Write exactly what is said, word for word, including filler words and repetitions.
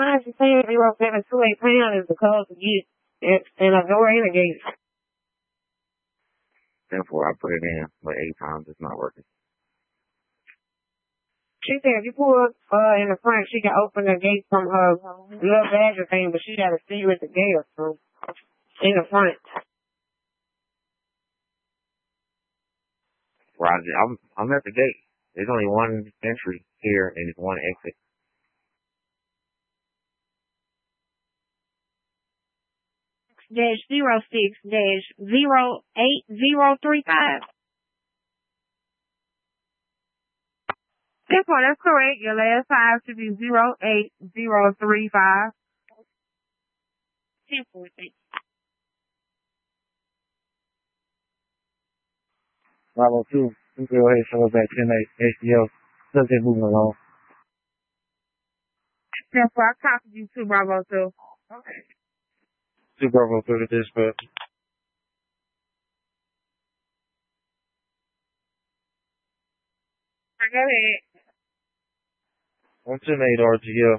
Why is she saying zero seven two eight pound is the code to get in, in a door in a gate? Therefore, I put it in, but eight times it's not working. She said if you pull up uh, in the front, she can open the gate from her little badger thing, but she got to see you at the gate or something. In the front. Roger, I'm I'm at the gate. There's only one entry here and one exit. Dash zero six dash zero eight zero three five. That's one, that's correct. Your last five should be zero eight zero three five. Ten fourteen. Bravo two, two zero eight, show us back ten eight, H D L, subject moving along. Ten four, I copied you too, Bravo two. Okay. Two Bravo two to dispatch. Go ahead. one ten eight R G L.